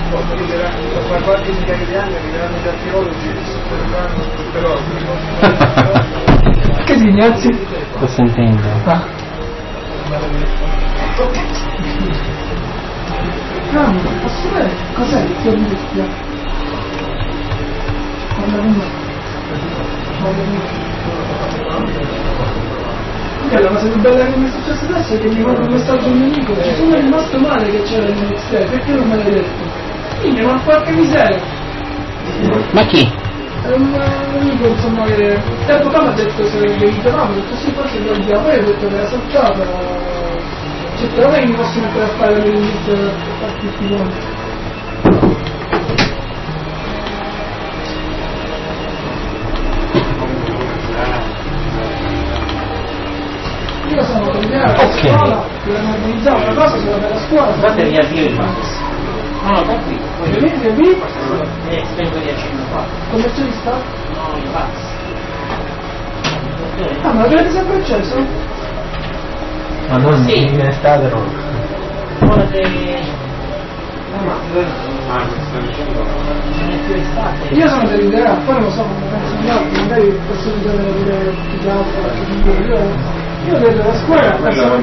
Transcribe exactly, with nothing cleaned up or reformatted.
Tra qualche migliaia di anni arriveranno gli archeologi e si fermeranno tutto. Che Ignazio? Sto sentendo. Ah. Ah, posso vedere cos'è il tuo industria? Guarda come. La cosa più bella che mi è successa adesso è che mi manda un messaggio a un mio amico, ci sono rimasto male che c'era l'inizio, perché non me l'hai detto? Quindi ma porca miseria! Ma chi? È un amico insomma che tempo fa mi ha detto se devi chiamare, ho detto sì, forse lo abbiamo, poi ho detto che era saltato, cioè però non mi posso mettere a fare le inizio per fare tutti quanti. Io sono l'idea della scuola, dobbiamo organizzare una cosa sulla bella scuola. Guardate, riavvio il Max. No, no, da qui. Poi vedi, e lì? Eh, spengo di accendo qua. Commercialista? No, il Max. Ah, ma l'avete sempre acceso? Ma non Sì. in estate no. Guardate. Ma sta dicendo Non è più estate. Io sono dell'idea, poi non lo so come penso gli altri, magari posso vedere tutti gli altri, io io vedo la scuola